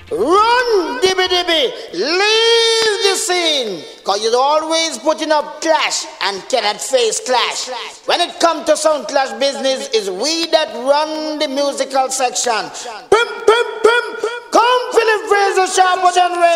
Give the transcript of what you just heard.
Run, dibby dibby, leave the scene. Cause you're always putting up clash and cannot face clash. When it comes to sound clash business, it's we that run the musical section. Pimp, pimp, pimp, come Philip Fraser sharper than rain.